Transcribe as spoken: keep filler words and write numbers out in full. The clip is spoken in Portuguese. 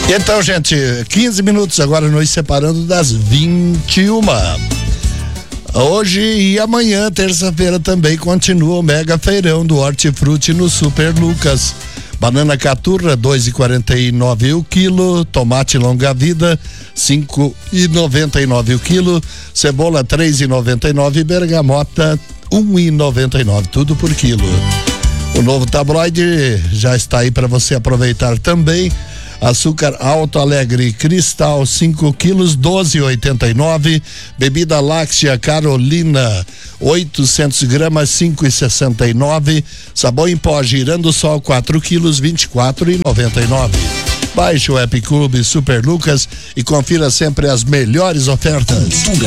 Então, gente, quinze minutos agora nos separando das vinte e uma. Hoje e amanhã, terça-feira, também continua o mega feirão do Hortifruti no Super Lucas. Banana caturra, dois e quarenta e nove o quilo. Tomate longa vida, cinco e noventa e nove o quilo. Cebola, três e noventa e nove. Bergamota, um e noventa e nove, tudo por quilo. O novo tabloide já está aí para você aproveitar também. Açúcar Alto Alegre Cristal, cinco quilos, doze e oitenta e nove. Bebida láctea Carolina, oitocentos gramas, cinco e sessenta e nove. Sabão em pó Girando Sol, quatro quilos, vinte e quatro e noventa e nove. Baixe o App Clube Super Lucas e confira sempre as melhores ofertas.